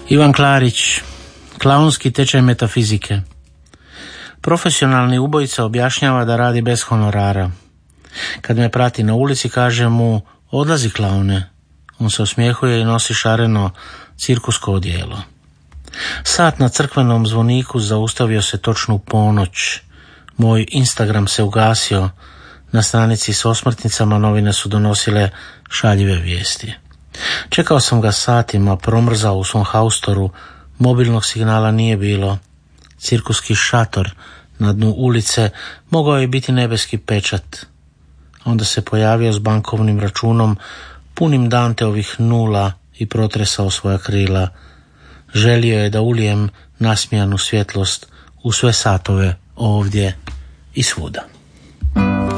Ivan Klarić, klaunski tečaj metafizike. Profesionalni ubojica objašnjava da radi bez honorara. Kad me prati na ulici, kaže mu: odlazi klaune. On se osmijehuje i nosi šareno cirkusko odijelo. Sat na crkvenom zvoniku zaustavio se točno u ponoć. Moj Instagram se ugasio. Na stranici s osmrtnicama novine su donosile šaljive vijesti. Čekao sam ga satima, promrzao u svom haustoru. Mobilnog signala nije bilo. Cirkuski šator na dnu ulice mogao je biti nebeski pečat. Onda se pojavio s bankovnim računom punim Danteovih nula i protresao svoja krila. Želio je da ulijem nasmijanu svjetlost u sve satove ovdje i svuda.